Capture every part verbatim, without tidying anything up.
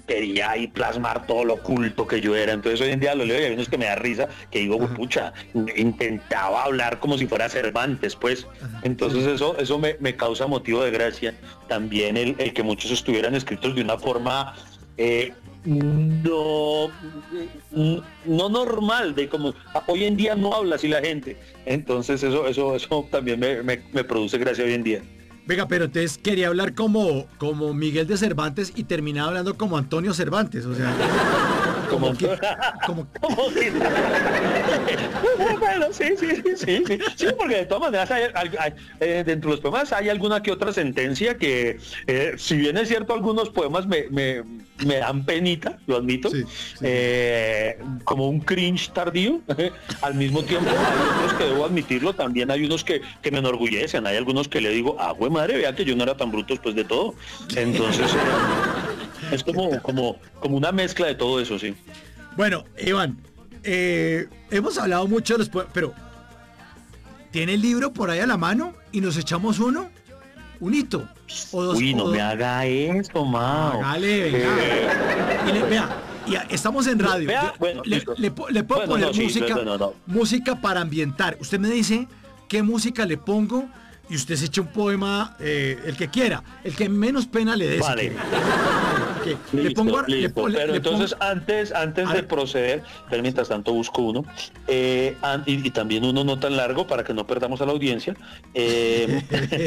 quería ahí plasmar todo lo culto que yo era. Entonces hoy en día lo leo y hay unos que me da risa, que digo, pucha, intentaba hablar como si fuera Cervantes, pues. Entonces eso, eso me, me causa motivo de gracia. También el, el que muchos estuvieran escritos de una forma eh, no, no normal, de como hoy en día no habla así la gente. Entonces eso, eso, eso también me, me, me produce gracia hoy en día. Venga, pero entonces quería hablar como, como Miguel de Cervantes y terminaba hablando como Antonio Cervantes, o sea, como, como que... Como... ¿Cómo que? Bueno, sí, sí, sí, sí, sí, sí, porque de todas maneras hay, hay, hay, eh, dentro de los poemas hay alguna que otra sentencia que, eh, si bien es cierto, algunos poemas me, me, me dan penita, lo admito, sí, sí. Eh, como un cringe tardío, al mismo tiempo hay otros que debo admitirlo, también hay unos que, que me enorgullecen, hay algunos que le digo, ah, güey, madre, vea que yo no era tan bruto después de todo. Entonces eh, es como, como, como una mezcla de todo eso, sí. Bueno, Iván, eh, hemos hablado mucho de los poemas, pero ¿tiene el libro por ahí a la mano y nos echamos uno? Un hito. O dos, Uy, no o dos. Me haga eso, Mao. Hágale, venga. Eh. Y le, vea, y estamos en radio. Vea, bueno, le, le, le, le puedo bueno, poner no, música, sí, no, no, no. música para ambientar. Usted me dice qué música le pongo y usted se echa un poema, eh, el que quiera, el que menos pena le dé. Vale. Si listo, le pongo, listo. Le, pero le entonces pongo... antes, antes de proceder, pero mientras tanto busco uno, eh, y, y también uno no tan largo para que no perdamos a la audiencia. Eh,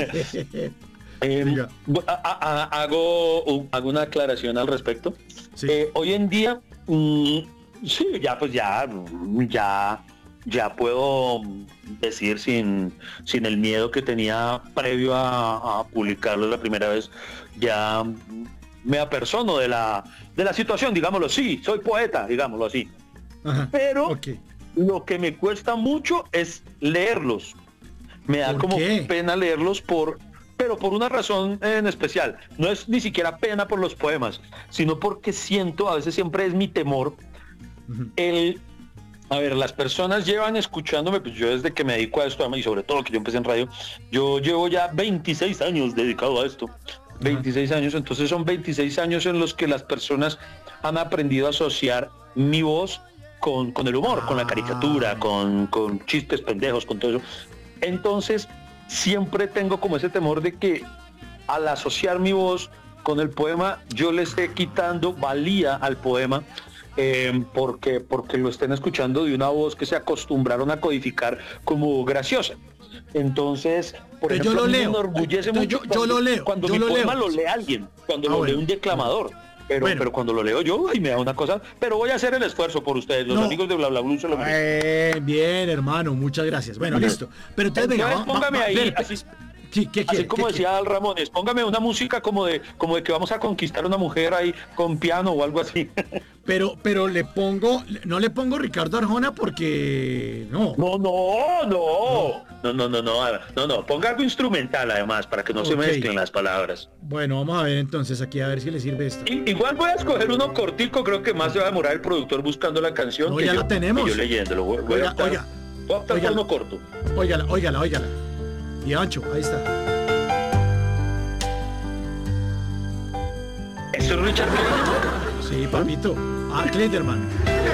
eh, a, a, a, hago, hago una aclaración al respecto. Sí. Eh, hoy en día, mmm, sí, ya pues ya, ya. ya puedo decir sin, sin el miedo que tenía previo a, a publicarlo la primera vez, ya me apersono de la, de la situación, digámoslo así, soy poeta, digámoslo así. Ajá, pero okay. Lo que me cuesta mucho es leerlos. Me da como qué? pena leerlos por... pero por una razón en especial. No es ni siquiera pena por los poemas, sino porque siento, a veces siempre es mi temor, uh-huh. el... A ver, las personas llevan escuchándome, pues yo desde que me dedico a esto, y sobre todo que yo empecé en radio, yo llevo ya veintiséis años dedicado a esto, veintiséis años, entonces son veintiséis años en los que las personas han aprendido a asociar mi voz con, con el humor, con la caricatura, con, con chistes pendejos, con todo eso. Entonces, siempre tengo como ese temor de que al asociar mi voz con el poema, yo le esté quitando valía al poema, Eh, porque, porque lo estén escuchando de una voz que se acostumbraron a codificar como graciosa. Entonces, por Pero ejemplo, yo lo leo. me enorgullece yo, mucho yo, cuando, yo lo leo. cuando yo mi lo poema leo. lo lee alguien, cuando ah, lo bueno. lee un declamador. Pero, bueno. pero cuando lo leo yo, ay, me da una cosa. Pero voy a hacer el esfuerzo por ustedes, los no. amigos de Bla Bla Blue se lo eh, Bien, hermano, muchas gracias. Bueno, bueno. listo. Pero entonces, entonces venga, póngame va, va, ahí, ver, así, sí, ¿qué quiere? así como ¿Qué decía quiere? Al Ramones, póngame una música como de, como de que vamos a conquistar a una mujer ahí con piano o algo así. Pero, pero le pongo, no le pongo Ricardo Arjona porque no. No, no, no, no, no, no, no, no, no, ponga algo instrumental además para que no okay. se mezclen las palabras. Bueno, vamos a ver entonces aquí a ver si le sirve esto. I, igual voy a escoger uno cortico, creo que más se va a demorar el productor buscando la canción. No, que ya yo, la tenemos. Que yo leyéndolo. Voy, voy oiga, a optar, oiga, voy a optar por uno corto. Óigala, óigala, óigala. Y ancho, ahí está. ¿Eso es Richard Clayderman? Sí, papito. Ah, Clayderman.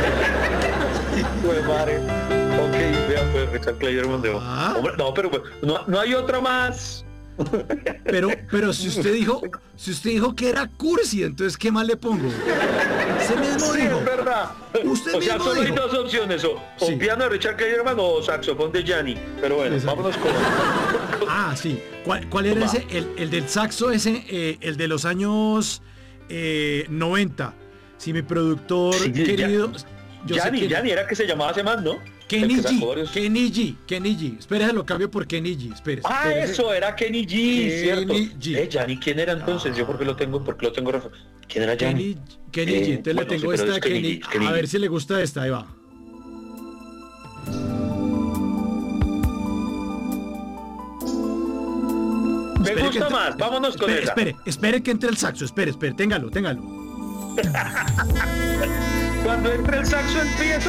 Pues madre. Ok, vea, pues Richard Clayderman de ah. Hombre, no, pero no, no hay otra más. Pero, pero si usted dijo, si usted dijo que era cursi, entonces ¿qué más le pongo? Se mismo sí, dijo. Es verdad. Usted o sea, mismo solo dijo. hay dos opciones, o, sí. o piano de Richard Clayderman o saxofón de Gianni. Pero bueno, exacto. Vámonos con. Ah, sí. ¿Cuál, cuál era Va. ese? El, el del saxo, ese, eh, el de los años eh, noventa. Si mi productor sí, querido. Gianni, Gianni era que se llamaba hace más, ¿no? Kenny G, Kenny G, Kenny G. Espérese, lo cambio por Kenny G. Espérese, ah, espérese. Eso era Kenny G, Kenny cierto. G. Eh, Gianni, ¿quién era entonces? Ah. Yo porque lo tengo, porque lo tengo. ¿Quién era Gianni? Kenny, Kenny eh, G. Entonces bueno, le tengo sí, esta Kenny, Kenny, Kenny. A ver si le gusta esta, ahí va. Me espere gusta entre, más, vámonos espere, con esa. Espere, espere que entre el saxo, espere, espere, téngalo, téngalo. Cuando entre el saxo empiezo.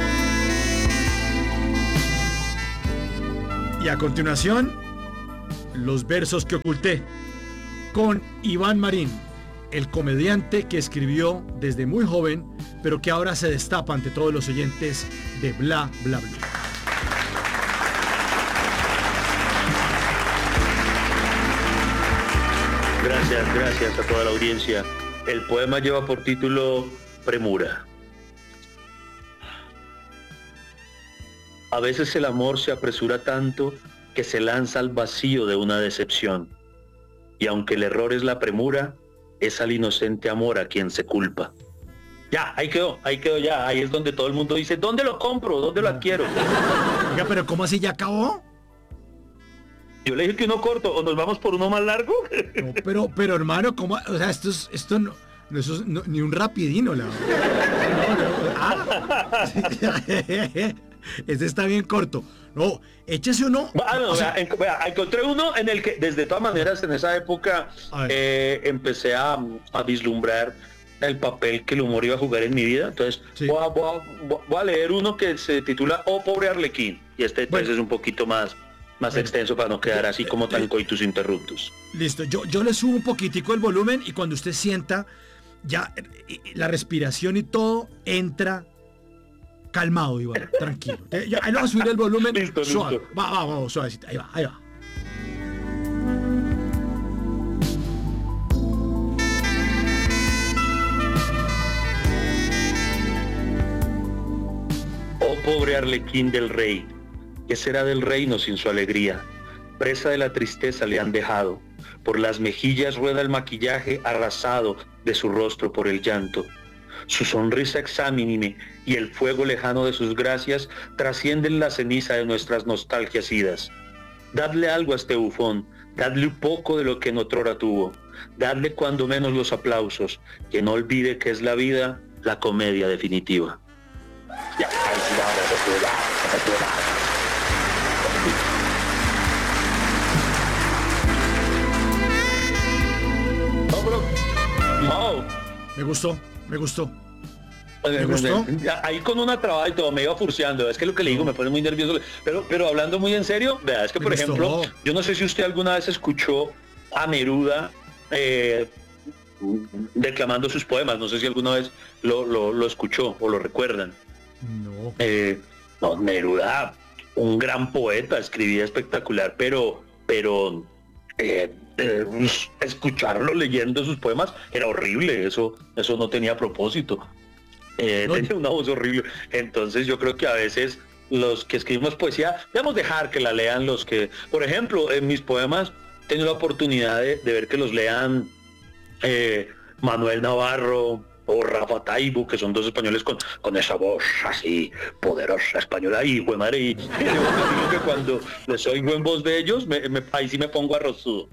Y a continuación, Los versos que oculté, con Iván Marín, el comediante que escribió desde muy joven, pero que ahora se destapa ante todos los oyentes de Bla Bla Blue. Gracias, gracias a toda la audiencia. El poema lleva por título Premura. A veces el amor se apresura tanto que se lanza al vacío de una decepción. Y aunque el error es la premura, es al inocente amor a quien se culpa. Ya, ahí quedó, ahí quedó ya. Ahí es donde todo el mundo dice, ¿dónde lo compro? ¿Dónde lo adquiero? Oiga, pero ¿cómo así ya acabó? Yo le dije que uno corto, o nos vamos por uno más largo. No, pero, pero hermano, ¿cómo? O sea, esto es, esto no, no, eso es no, ni un rapidino, la. No, no, ah. Este está bien corto. No, échese uno. Ah, no, o sea, vea, en, vea, encontré uno en el que, desde todas maneras, en esa época eh, empecé a, a vislumbrar el papel que el humor iba a jugar en mi vida. Entonces, sí. voy, a, voy, a, voy a leer uno que se titula Oh, pobre Arlequín. Y este bueno. es un poquito más, más bueno. extenso para no quedar así como tan coitus interruptus. Listo, yo, yo le subo un poquitico el volumen y cuando usted sienta ya la respiración y todo entra. Calmado, Iván, tranquilo. Ya, ahí lo va a subir el volumen. Listo, suave. listo. Va, va, vamos, suavecita. Ahí va, ahí va. Oh, pobre Arlequín del rey, ¿qué será del reino sin su alegría? Presa de la tristeza le han dejado. Por las mejillas rueda el maquillaje arrasado de su rostro por el llanto. Su sonrisa exánime y el fuego lejano de sus gracias trascienden la ceniza de nuestras nostalgias idas. Dadle algo a este bufón, dadle un poco de lo que en otrora tuvo, dadle cuando menos los aplausos, que no olvide que es la vida la comedia definitiva. Ya, no, me gustó. Me gustó. ¿Me gustó? Ahí con una trabada y todo, me iba furciando. Es que lo que le digo me pone muy nervioso. Pero, pero hablando muy en serio, vea, es que, por me ejemplo, gustó. yo no sé si usted alguna vez escuchó a Neruda eh, declamando sus poemas. No sé si alguna vez lo, lo, lo escuchó o lo recuerdan. No. Eh, no, Neruda, un gran poeta, escribía espectacular, pero, pero eh, eh, escucharlo leyendo sus poemas era horrible. Eso, eso no tenía propósito. Eh, no. Tenía una voz horrible. Entonces yo creo que a veces los que escribimos poesía debemos dejar que la lean los que, por ejemplo, en mis poemas he tenido la oportunidad de, de ver que los lean eh, Manuel Navarro o Rafa Taibo, que son dos españoles con, con esa voz así poderosa española. Y güey, madre, y, y yo que cuando les oigo en voz de ellos, me, me, ahí sí me pongo arrozudo.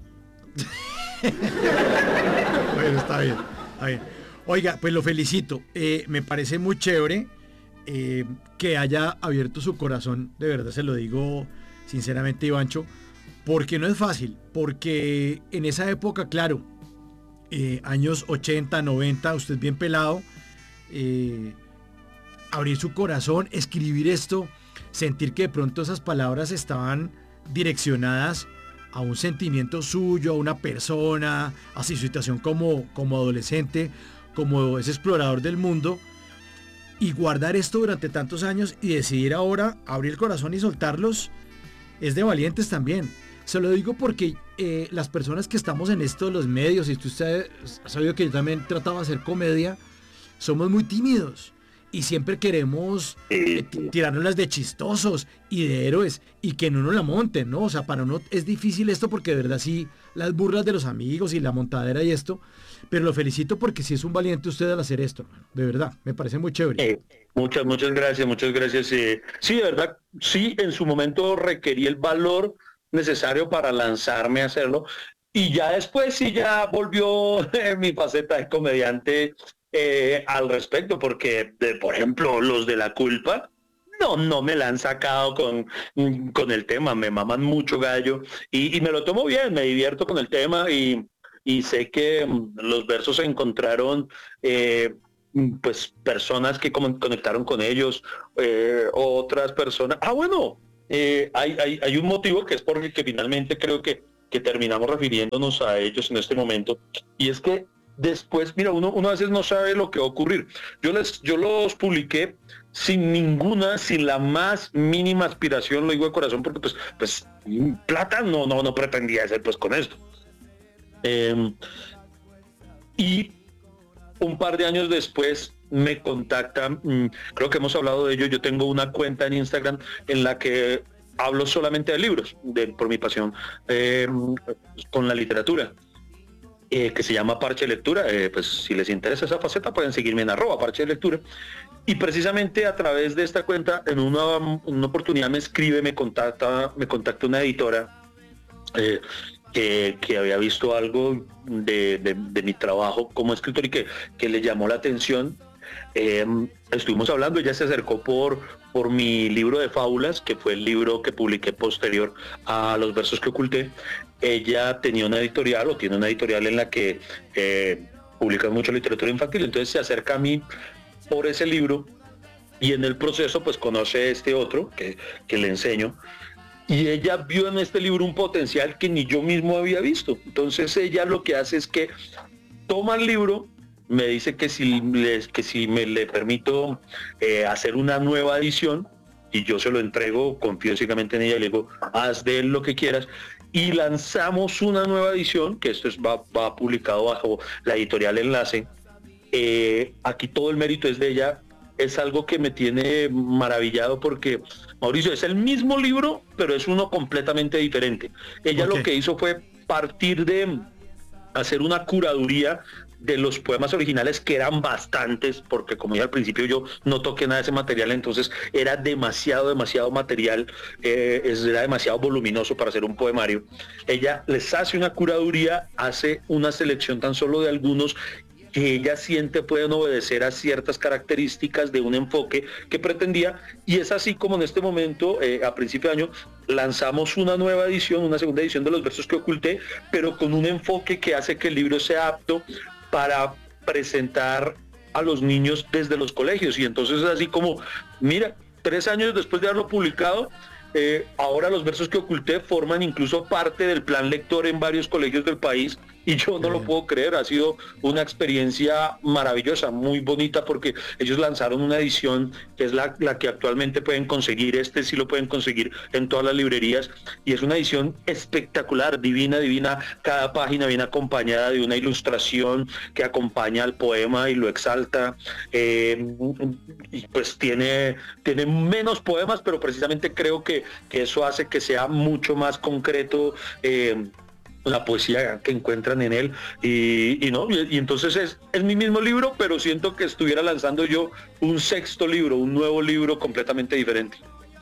Bueno, está bien, está bien. Oiga, pues lo felicito. Eh, me parece muy chévere eh, que haya abierto su corazón. De verdad se lo digo sinceramente, Ivancho, porque no es fácil. Porque en esa época, claro, eh, años ochenta, noventa, usted bien pelado, eh, abrir su corazón, escribir esto, sentir que de pronto esas palabras estaban direccionadas a un sentimiento suyo, a una persona, a su situación como, como adolescente, como ese explorador del mundo, y guardar esto durante tantos años y decidir ahora abrir el corazón y soltarlos, es de valientes también. Se lo digo porque eh, las personas que estamos en esto de los medios, y usted ha sabido que yo también trataba de hacer comedia, somos muy tímidos. Y siempre queremos eh, tirarnos de chistosos y de héroes y que no nos la monten, ¿no? O sea, para uno es difícil esto porque de verdad sí, las burlas de los amigos y la montadera y esto, pero lo felicito porque sí es un valiente usted al hacer esto, de verdad, me parece muy chévere. Eh, muchas, muchas gracias, muchas gracias. Eh, sí, de verdad, sí, en su momento requerí el valor necesario para lanzarme a hacerlo y ya después sí ya volvió eh, mi faceta de comediante. Eh, al respecto, porque de, por ejemplo los de La Culpa no no me la han sacado con, con el tema, me maman mucho gallo y, y me lo tomo bien, me divierto con el tema y, y sé que um, los versos se encontraron eh, pues personas que como, conectaron con ellos, eh, otras personas, ah bueno, eh, hay, hay, hay un motivo que es porque que finalmente creo que que terminamos refiriéndonos a ellos en este momento, y es que después, mira, uno, uno a veces no sabe lo que va a ocurrir. Yo, les, yo los publiqué sin ninguna, sin la más mínima aspiración, lo digo de corazón, porque pues, pues plata no, no, no pretendía hacer pues con esto. Eh, y un par de años después me contactan, creo que hemos hablado de ello, yo tengo una cuenta en Instagram en la que hablo solamente de libros, de, por mi pasión eh, con la literatura, eh, que se llama Parche de Lectura. Eh, pues si les interesa esa faceta pueden seguirme en arroba Parche de Lectura. Y precisamente a través de esta cuenta, en una, una oportunidad me escribe, me contacta, me contacta una editora eh, que, que había visto algo de, de, de mi trabajo como escritor y que, que le llamó la atención. Eh, estuvimos hablando, ella se acercó por, por mi libro de fábulas, que fue el libro que publiqué posterior a Los versos que oculté. Ella tenía una editorial, o tiene una editorial en la que eh, publica mucho literatura infantil, entonces se acerca a mí por ese libro, y en el proceso pues conoce este otro que, que le enseño, y ella vio en este libro un potencial que ni yo mismo había visto. Entonces ella lo que hace es que toma el libro, me dice que si, les, que si me le permito eh, hacer una nueva edición, y yo se lo entrego, confío ciegamente en ella, y le digo, haz de él lo que quieras, y lanzamos una nueva edición, que esto es, va, va publicado bajo la editorial Enlace. Eh, aquí todo el mérito es de ella. Es algo que me tiene maravillado porque, Mauricio, es el mismo libro, pero es uno completamente diferente. Ella okay. Lo que hizo fue partir de hacer una curaduría de los poemas originales, que eran bastantes, porque como ya al principio yo no toqué nada de ese material, entonces era demasiado, demasiado material, eh, era demasiado voluminoso para hacer un poemario. Ella les hace una curaduría, hace una selección tan solo de algunos que ella siente pueden obedecer a ciertas características de un enfoque que pretendía, y es así como en este momento, eh, a principio de año, lanzamos una nueva edición, una segunda edición de Los versos que oculté, pero con un enfoque que hace que el libro sea apto para presentar a los niños desde los colegios. Y entonces es así como, mira, tres años después de haberlo publicado, eh, ahora Los versos que oculté forman incluso parte del plan lector en varios colegios del país, y yo no lo puedo creer. Ha sido una experiencia maravillosa, muy bonita, porque ellos lanzaron una edición que es la, la que actualmente pueden conseguir, este sí lo pueden conseguir en todas las librerías, y es una edición espectacular, divina, divina. Cada página viene acompañada de una ilustración que acompaña al poema y lo exalta, eh, y pues tiene, tiene menos poemas, pero precisamente creo que, que eso hace que sea mucho más concreto eh, la poesía que encuentran en él, y, y no, y, y entonces es, es mi mismo libro, pero siento que estuviera lanzando yo un sexto libro, un nuevo libro completamente diferente.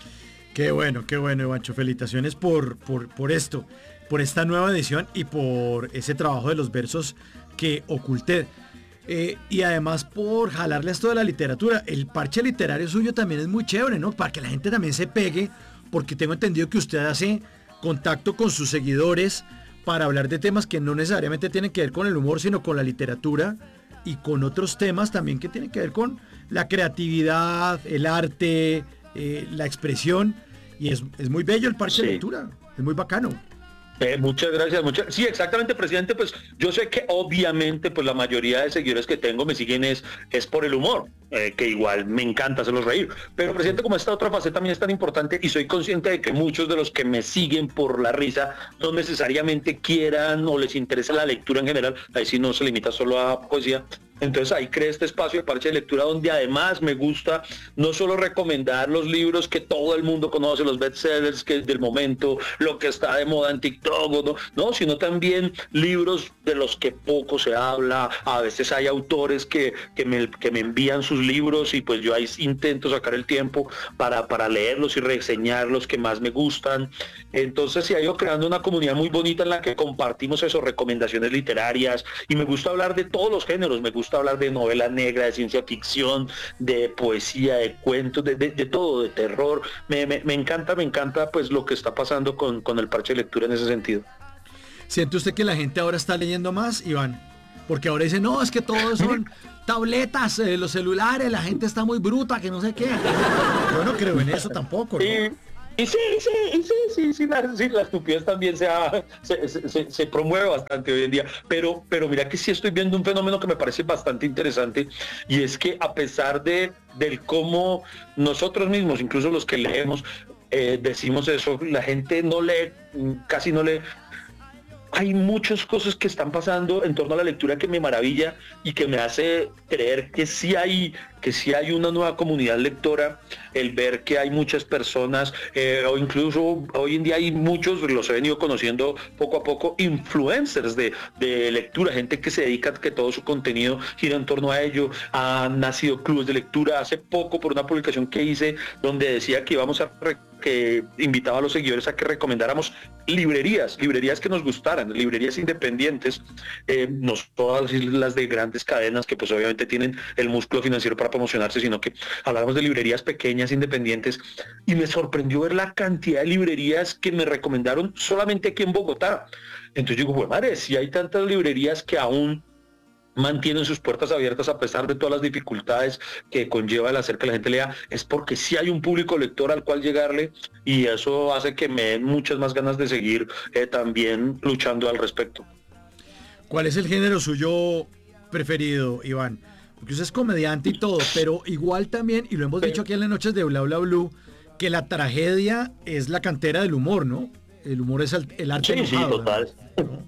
Qué bueno, qué bueno, Ivancho, felicitaciones por, por, por esto, por esta nueva edición y por ese trabajo de los versos que oculté. Eh, y además por jalarle esto de la literatura. El parche literario suyo también es muy chévere, ¿no? Para que la gente también se pegue, porque tengo entendido que usted hace contacto con sus seguidores para hablar de temas que no necesariamente tienen que ver con el humor, sino con la literatura y con otros temas también que tienen que ver con la creatividad, el arte, eh, la expresión, y es, es muy bello el parche sí. de lectura, es muy bacano. Eh, muchas gracias, muchas. Sí, exactamente, presidente. Pues yo sé que obviamente pues la mayoría de seguidores que tengo me siguen es, es por el humor, eh, que igual me encanta hacerlos reír. Pero presidente, como esta otra faceta también es tan importante, y soy consciente de que muchos de los que me siguen por la risa no necesariamente quieran o les interesa la lectura en general, ahí sí no se limita solo a poesía. Entonces ahí creé este espacio de parche de lectura, donde además me gusta no solo recomendar los libros que todo el mundo conoce, los bestsellers que del momento, lo que está de moda en TikTok, no, no, sino también libros de los que poco se habla. A veces hay autores que, que, me, que me envían sus libros, y pues yo ahí intento sacar el tiempo para, para leerlos y reseñar los que más me gustan. Entonces se ha ido creando una comunidad muy bonita en la que compartimos eso, recomendaciones literarias, y me gusta hablar de todos los géneros. Me gusta hablar de novela negra, de ciencia ficción, de poesía, de cuentos, de, de, de todo, de terror. Me, me, me encanta, me encanta pues lo que está pasando con, con el parche de lectura en ese sentido. ¿Siente usted que la gente ahora está leyendo más, Iván? Porque ahora dice, no, es que todos son tabletas, eh, los celulares, la gente está muy bruta, que no sé qué. Yo no creo en eso tampoco, ¿no? Sí. Y sí, sí, sí, sí, sí, la, sí, la estupidez también se, ha, se, se, se promueve bastante hoy en día, pero, pero mira que sí estoy viendo un fenómeno que me parece bastante interesante, y es que a pesar de del cómo nosotros mismos, incluso los que leemos, eh, decimos eso, la gente no lee, casi no lee. Hay muchas cosas que están pasando en torno a la lectura que me maravilla y que me hace creer que sí hay, que sí hay una nueva comunidad lectora, el ver que hay muchas personas, eh, o incluso hoy en día hay muchos, los he venido conociendo poco a poco, influencers de, de lectura, gente que se dedica a que todo su contenido gira en torno a ello. Han nacido clubes de lectura hace poco por una publicación que hice donde decía que íbamos a que invitaba a los seguidores a que recomendáramos librerías, librerías que nos gustaran, librerías independientes, eh, no todas las de grandes cadenas que pues obviamente tienen el músculo financiero para promocionarse, sino que hablamos de librerías pequeñas, independientes, y me sorprendió ver la cantidad de librerías que me recomendaron solamente aquí en Bogotá. Entonces yo digo, pues madre, si hay tantas librerías que aún mantienen sus puertas abiertas a pesar de todas las dificultades que conlleva el hacer que la gente lea, es porque sí hay un público lector al cual llegarle, y eso hace que me den muchas más ganas de seguir eh, también luchando al respecto. ¿Cuál es el género suyo preferido, Iván? Porque usted es comediante y todo, pero igual también, y lo hemos sí. dicho aquí en las noches de Bla Bla Blue, que la tragedia es la cantera del humor, ¿no? El humor es el, el arte sí, enojado, sí, total. ¿no?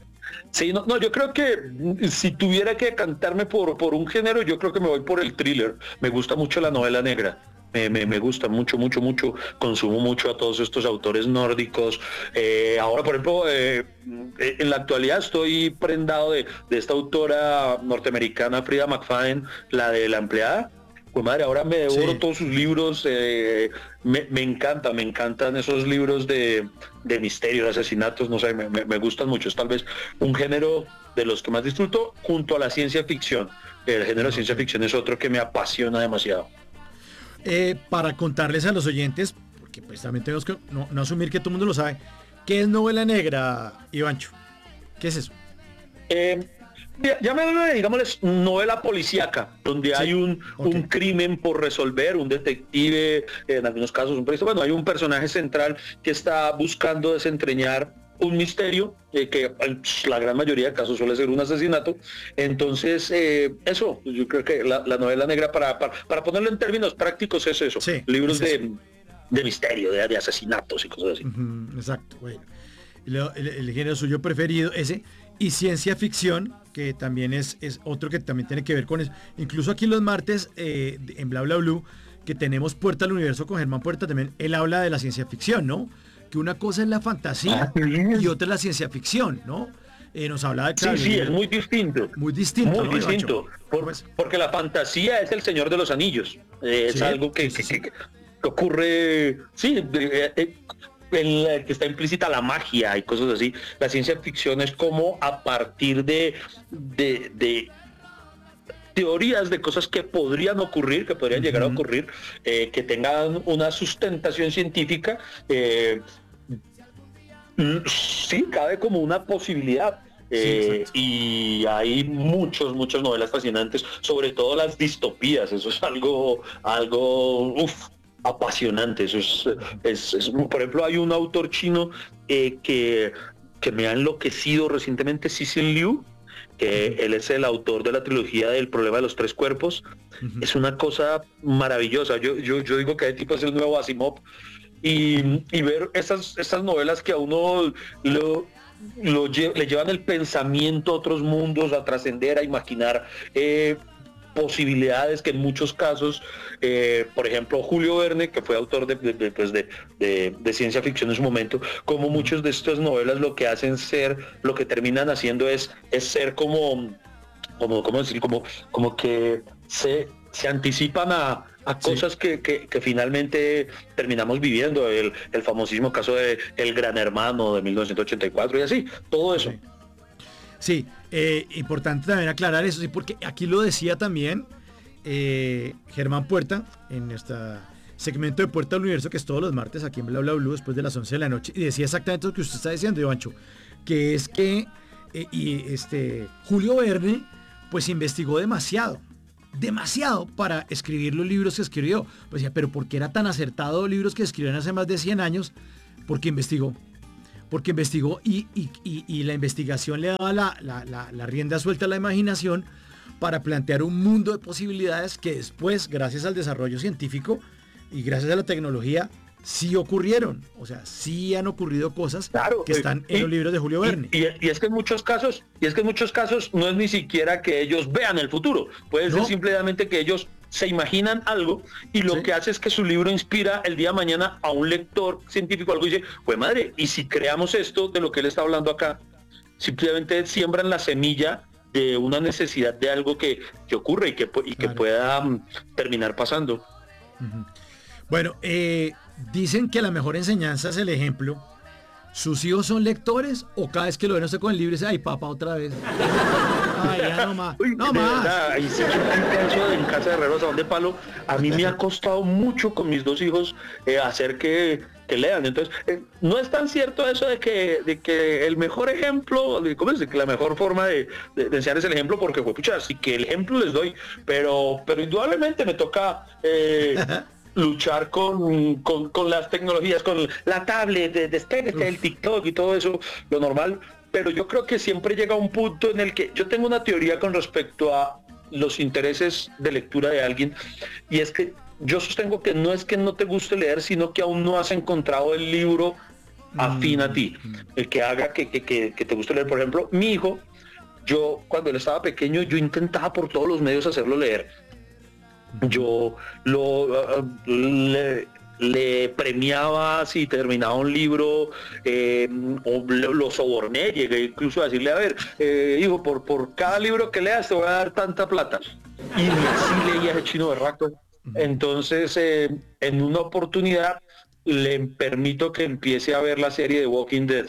Sí, no, no, yo creo que si tuviera que cantarme por, por un género, yo creo que me voy por el thriller. Me gusta mucho la novela negra. Me, me, me gusta mucho, mucho, mucho. Consumo mucho a todos estos autores nórdicos. Eh, ahora, por ejemplo, eh, en la actualidad estoy prendado de, de esta autora norteamericana, Frida McFadden, la de La empleada. Pues madre, ahora me devoro sí. todos sus libros, eh, me, me encanta, me encantan esos libros de, de misterio, de asesinatos, no sé, me, me, me gustan mucho. Es tal vez un género de los que más disfruto junto a la ciencia ficción. El género de ciencia ficción es otro que me apasiona demasiado. Eh, para contarles a los oyentes, porque pues también tenemos que no, no asumir que todo el mundo lo sabe, ¿qué es novela negra, Ivancho? ¿Qué es eso? Eh, Llámame, digámosles, novela policíaca, donde sí, hay un, okay. un crimen por resolver, un detective, en algunos casos un periodista, bueno, hay un personaje central que está buscando desentrañar un misterio, eh, que en la gran mayoría de casos suele ser un asesinato. Entonces, eh, eso, yo creo que la, la novela negra, para, para, para ponerlo en términos prácticos, es eso, sí, libros es de, eso. de misterio, de, de asesinatos y cosas así. Uh-huh, exacto, bueno. El, el, el género suyo preferido, ese, y ciencia ficción, que también es, es otro que también tiene que ver con eso. Incluso aquí los martes, eh, en Bla Bla Blue, que tenemos Puerta al Universo con Germán Puerta, también él habla de la ciencia ficción, ¿no? Que una cosa es la fantasía ah, y otra es la ciencia ficción, ¿no? Eh, nos hablaba de... Claro, sí, sí, es muy distinto. Muy distinto, Muy ¿no, distinto. Por, porque la fantasía es el Señor de los Anillos. Eh, sí, es algo que, sí, sí, que, que, que ocurre... Sí, eh, eh, en la que está implícita la magia y cosas así. La ciencia ficción es como a partir de, de, de teorías de cosas que podrían ocurrir, que podrían uh-huh. llegar a ocurrir, eh, que tengan una sustentación científica, eh, sí, cabe como una posibilidad. Eh, sí, y hay muchos, muchas novelas fascinantes, sobre todo las distopías. Eso es algo, algo, uff, apasionante. Eso es, es, es, por ejemplo, hay un autor chino eh, que, que me ha enloquecido recientemente, Cixin Liu, que uh-huh. él es el autor de la trilogía del problema de los tres cuerpos. Uh-huh. Es una cosa maravillosa. Yo, yo, yo digo que el tipo es el nuevo Asimov, y, y ver estas, estas novelas que a uno lo, lo le llevan el pensamiento a otros mundos, a trascender, a imaginar eh, posibilidades que en muchos casos, eh, por ejemplo, Julio Verne, que fue autor de, de, de, pues de, de, de ciencia ficción en su momento, como muchas de estas novelas lo que hacen ser, lo que terminan haciendo es, es ser como, como, ¿cómo decir? Como, como que se, se anticipan a, a cosas sí. que, que, que finalmente terminamos viviendo, el, el famosísimo caso de El Gran Hermano de mil novecientos ochenta y cuatro y así, todo eso. Sí. Sí, eh, importante también aclarar eso, sí, porque aquí lo decía también eh, Germán Puerta en este segmento de Puerta al Universo, que es todos los martes aquí en Bla Bla Blue después de las once de la noche, y decía exactamente lo que usted está diciendo, Ivancho, que es que eh, y este Julio Verne pues investigó demasiado, demasiado para escribir los libros que escribió. Pues decía, pero ¿por qué era tan acertado libros que escribieron hace más de cien años? Porque investigó. Porque investigó y, y, y, y la investigación le daba la, la, la, la rienda suelta a la imaginación para plantear un mundo de posibilidades que después, gracias al desarrollo científico y gracias a la tecnología, sí ocurrieron. O sea, sí han ocurrido cosas claro, que están y, en los libros de Julio Verne. Y, y, y es que en muchos casos, y es que en muchos casos no es ni siquiera que ellos vean el futuro. Puede ser no. simplemente que ellos se imaginan algo y lo sí. que hace es que su libro inspira el día de mañana a un lector científico algo y dice, pues madre, y si creamos esto de lo que él está hablando acá, simplemente siembran la semilla de una necesidad de algo que, que ocurre y que, y que claro. pueda um, terminar pasando. Uh-huh. Bueno, eh, dicen que la mejor enseñanza es el ejemplo. ¿Sus hijos son lectores o cada vez que lo ven usted con el libro dice, ay papá, otra vez? Ay, ya no más. Uy, no más. Verdad, ahí sí, eso en casa de herreros a donde palo, a mí me ha costado mucho con mis dos hijos eh, hacer que, que lean. Entonces, eh, no es tan cierto eso de que, de que el mejor ejemplo, de, ¿cómo es? De que la mejor forma de, de, de enseñar es el ejemplo, porque pues, pucha, sí que el ejemplo les doy, pero, pero indudablemente me toca eh, luchar con, con, con las tecnologías, con la tablet, despegue el TikTok y todo eso, lo normal. Pero yo creo que siempre llega un punto en el que yo tengo una teoría con respecto a los intereses de lectura de alguien, y es que yo sostengo que no es que no te guste leer, sino que aún no has encontrado el libro afín a ti, el que haga que, que, que, que te guste leer. Por ejemplo, mi hijo, yo cuando él estaba pequeño, yo intentaba por todos los medios hacerlo leer. Yo lo uh, le, le premiaba si terminaba un libro, eh, o lo, lo soborné, llegué incluso a decirle, a ver, eh, hijo, por, por cada libro que leas te voy a dar tanta plata. Y así leía ese chino berraco. Entonces, eh, en una oportunidad le permito que empiece a ver la serie de Walking Dead.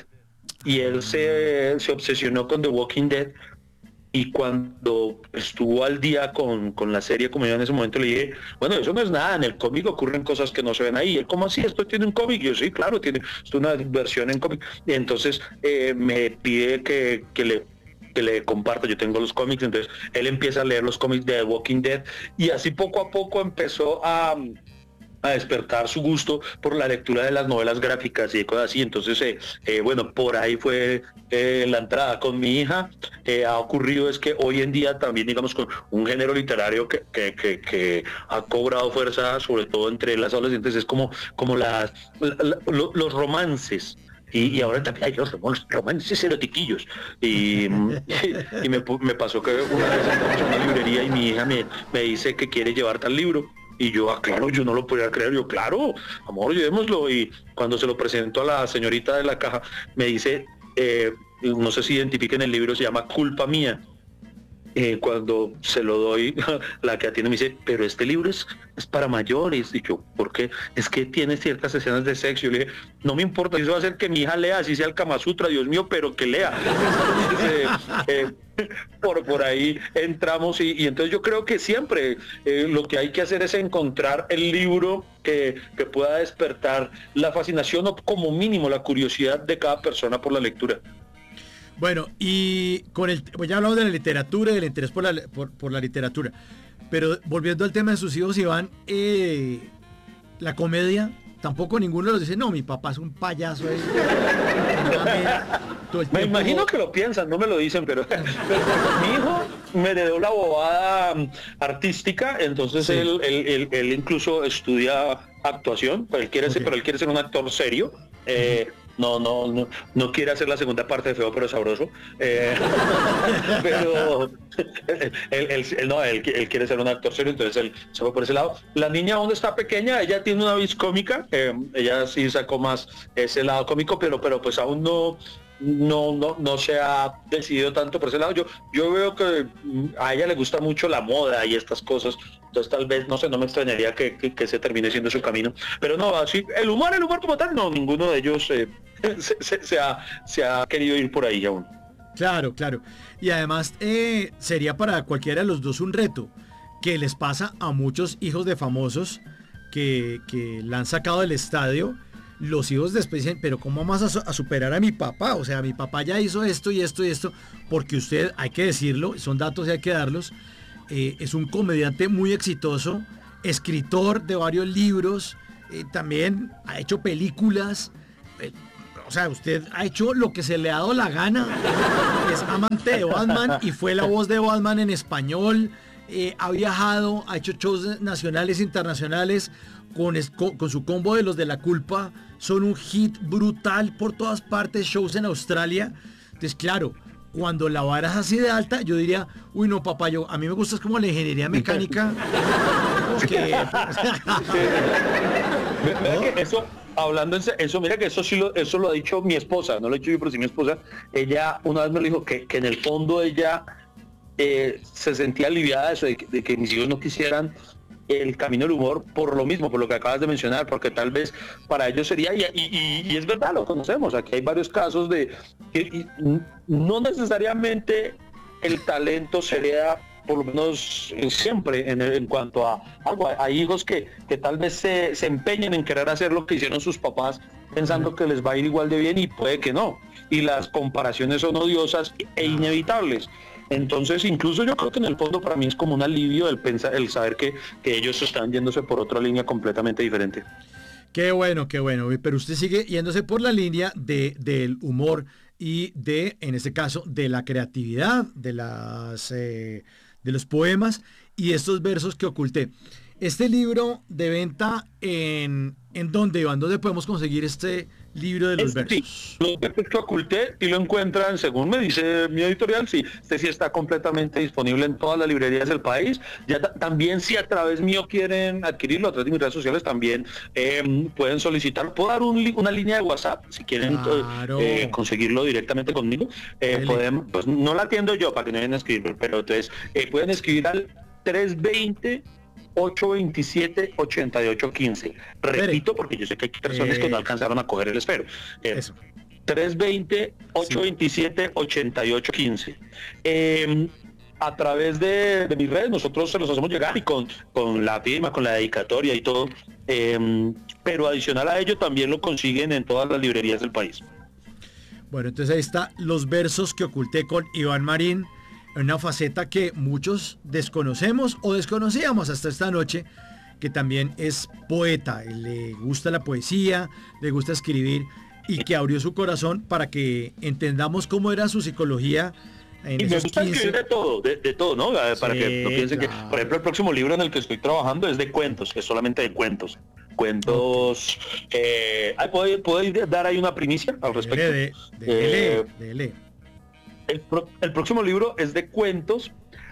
Y él se, se obsesionó con The Walking Dead. Y cuando estuvo al día con, con la serie, como yo en ese momento le dije, bueno, eso no es nada, en el cómic ocurren cosas que no se ven ahí. Y él, ¿cómo así? ¿Esto tiene un cómic? Yo, sí, claro, tiene una versión en cómic. Y entonces eh, me pide que, que le que le comparta, yo tengo los cómics, entonces él empieza a leer los cómics de The Walking Dead, y así poco a poco empezó a... a despertar su gusto por la lectura de las novelas gráficas y cosas así. Entonces, eh, eh, bueno, por ahí fue eh, la entrada. Con mi hija eh, ha ocurrido es que hoy en día también, digamos, con un género literario que, que, que, que ha cobrado fuerza, sobre todo entre las adolescentes, es como, como las, la, la, los romances. Y, y ahora también hay los romances erotiquillos. Y, y, y me, me pasó que una vez entramos a una librería y mi hija me, me dice que quiere llevar tal libro. Y yo, ah, claro, yo no lo podía creer. Yo, claro, amor, llevémoslo. Y cuando se lo presento a la señorita de la caja, me dice, eh, no sé si identifiquen el libro, se llama Culpa Mía. Eh, cuando se lo doy, la que atiende me dice, pero este libro es, es para mayores. Y yo, ¿por qué? Es que tiene ciertas escenas de sexo. Yo le dije, no me importa, eso va a hacer que mi hija lea, así sea el Kama Sutra, Dios mío, pero que lea. Entonces, eh, eh, por, por ahí entramos y, y entonces yo creo que siempre eh, lo que hay que hacer es encontrar el libro que, que pueda despertar la fascinación o como mínimo la curiosidad de cada persona por la lectura. Bueno, y con el pues ya hablamos de la literatura y del interés por la, por, por la literatura, pero volviendo al tema de sus hijos, Iván, eh, la comedia, tampoco ninguno los dice, no, mi papá es un payaso. Ahí, todo el me imagino que lo piensan, no me lo dicen, pero, pero mi hijo me heredó la bobada artística, entonces sí. él, él, él, él incluso estudia actuación, pero él quiere, okay. ser, pero él quiere ser un actor serio. Eh, uh-huh. No, no, no, no quiere hacer la segunda parte de Feo pero Sabroso, eh, pero él, él, él, no, él, él quiere ser un actor serio, entonces él se fue por ese lado. La niña aún está pequeña, ella tiene una vis cómica, eh, ella sí sacó más ese lado cómico, pero, pero pues aún no, no, no, no se ha decidido tanto por ese lado. Yo, yo veo que a ella le gusta mucho la moda y estas cosas. Entonces tal vez, no sé, no me extrañaría que, que, que se termine siendo su camino. Pero no, así, el humor, el humor como tal, no, ninguno de ellos eh, se, se, se, ha, se ha querido ir por ahí aún. Claro, claro. Y además eh, sería para cualquiera de los dos un reto, que les pasa a muchos hijos de famosos que, que la han sacado del estadio. Los hijos después dicen, pero ¿cómo vamos a, a superar a mi papá? O sea, mi papá ya hizo esto y esto y esto, porque usted, hay que decirlo, son datos y hay que darlos, eh, es un comediante muy exitoso, escritor de varios libros, eh, también ha hecho películas, eh, o sea, usted ha hecho lo que se le ha dado la gana, es amante de Batman y fue la voz de Batman en español, eh, ha viajado, ha hecho shows nacionales e internacionales, con, con su combo de Los de la Culpa, son un hit brutal por todas partes, shows en Australia. Entonces, claro, cuando la vara es así de alta, yo diría, uy, no, papá, yo, a mí me gusta es como la ingeniería mecánica. que... ¿No? Eso, hablando en eso, mira que eso sí lo, eso lo ha dicho mi esposa, no lo he dicho yo, pero sí mi esposa. Ella una vez me dijo que, que en el fondo ella eh, se sentía aliviada de eso, de que, de que mis hijos no quisieran el camino del humor por lo mismo, por lo que acabas de mencionar, porque tal vez para ellos sería, y, y, y es verdad, lo conocemos, aquí hay varios casos de que no necesariamente el talento sería, por lo menos eh, siempre, en, en cuanto a algo, hay hijos que, que tal vez se, se empeñen en querer hacer lo que hicieron sus papás, pensando que les va a ir igual de bien y puede que no, y las comparaciones son odiosas e inevitables. Entonces, incluso yo creo que en el fondo para mí es como un alivio el pensar, el saber que, que ellos están yéndose por otra línea completamente diferente. Qué bueno, qué bueno. Pero usted sigue yéndose por la línea de, del humor y de, en este caso, de la creatividad, de las eh, de los poemas y estos versos que oculté. Este libro de venta en, ¿en dónde, Iván? ¿Dónde podemos conseguir este libro de los versos? Sí, los versos que oculté y lo encuentran, según me dice mi editorial, sí, este sí está completamente disponible en todas las librerías del país. Ya también si a través mío quieren adquirirlo a través de mis redes sociales, también eh, pueden solicitar. Puedo dar un, una línea de WhatsApp si quieren claro. eh, conseguirlo directamente conmigo. Eh, podemos, pues no la atiendo yo para que no vayan a escribir, pero entonces eh, pueden escribir al tres veinte, ocho veintisiete, ochenta y ocho quince. Repito, porque yo sé que hay personas eh, que no alcanzaron a coger el esfero. Eh, tres veinte, ocho veintisiete, ochenta y ocho quince. Eh, a través de, de mis redes nosotros se los hacemos llegar y con, con la firma, con la dedicatoria y todo. Eh, pero adicional a ello también lo consiguen en todas las librerías del país. Bueno, entonces ahí está Los versos que oculté con Iván Marín. Una faceta que muchos desconocemos o desconocíamos hasta esta noche, que también es poeta, le gusta la poesía, le gusta escribir y que abrió su corazón para que entendamos cómo era su psicología. En y me gusta quince... escribir de todo, de, de todo, ¿no? Para sí, que no piensen claro. que, por ejemplo, el próximo libro en el que estoy trabajando es de cuentos, es solamente de cuentos. Cuentos, eh, ¿puedo, ¿puedo dar ahí una primicia al respecto? Dele, dele, eh, dele. El, pro, el próximo libro es de cuentos,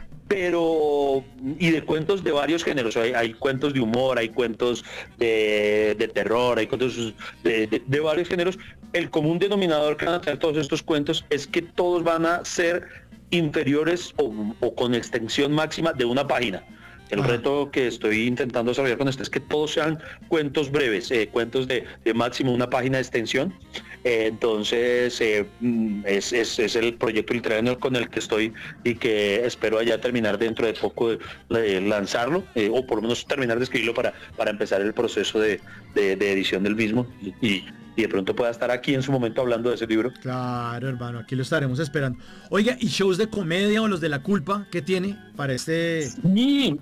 pero y de cuentos de varios géneros. Hay, hay cuentos de humor, hay cuentos de, de terror, hay cuentos de, de, de varios géneros. El común denominador que van a tener todos estos cuentos es que todos van a ser inferiores o, o con extensión máxima de una página. El ah. reto que estoy intentando desarrollar con esto es que todos sean cuentos breves, eh, cuentos de, de máximo una página de extensión. Eh, entonces eh, es, es, es el proyecto literario con el que estoy y que espero ya terminar dentro de poco de, de lanzarlo, eh, o por lo menos terminar de escribirlo para, para empezar el proceso de, de, de edición del mismo y, y, y de pronto pueda estar aquí en su momento hablando de ese libro. Claro, hermano, aquí lo estaremos esperando. Oiga, ¿y shows de comedia o Los de la Culpa qué tiene para este...? Sí.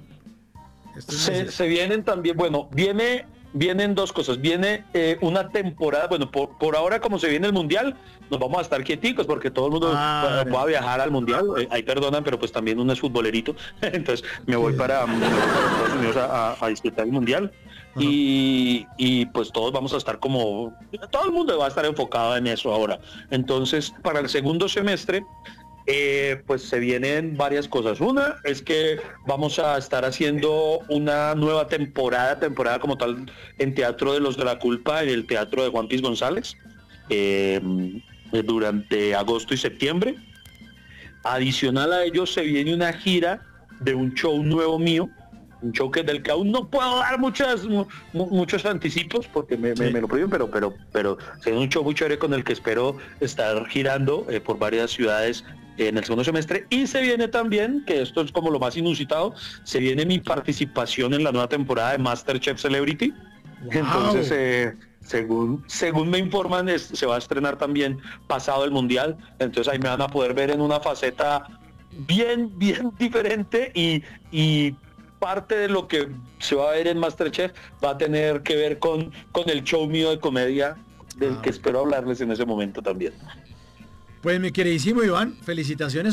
Se, se vienen también, bueno, viene, vienen dos cosas, viene eh, una temporada, bueno, por, por ahora como se viene el Mundial, nos vamos a estar quieticos porque todo el mundo ah, va, va a viajar al Mundial, eh, ahí perdonan, pero pues también uno es futbolerito, entonces me voy para, me voy para Estados Unidos a, a disfrutar el Mundial. Y, y pues todos vamos a estar como, todo el mundo va a estar enfocado en eso ahora. Entonces, para el segundo semestre, Eh, pues se vienen varias cosas. Una es que vamos a estar haciendo una nueva temporada, temporada como tal en Teatro de los de la Culpa, en el Teatro de Juan Piz González, eh, durante agosto y septiembre. Adicional a ello se viene una gira de un show nuevo mío, un show que del que aún no puedo dar muchas muchos anticipos porque me, sí. me, me lo prohíben, pero pero pero será un show muy chévere con el que espero estar girando eh, por varias ciudades en el segundo semestre. Y se viene también, que esto es como lo más inusitado, se viene mi participación en la nueva temporada de MasterChef Celebrity. Wow. Entonces eh, según según me informan es, se va a estrenar también pasado el Mundial, entonces ahí me van a poder ver en una faceta bien, bien diferente y, y parte de lo que se va a ver en MasterChef va a tener que ver con, con el show mío de comedia del Ah, que espero hablarles en ese momento también. pues mi queridísimo Iván, felicitaciones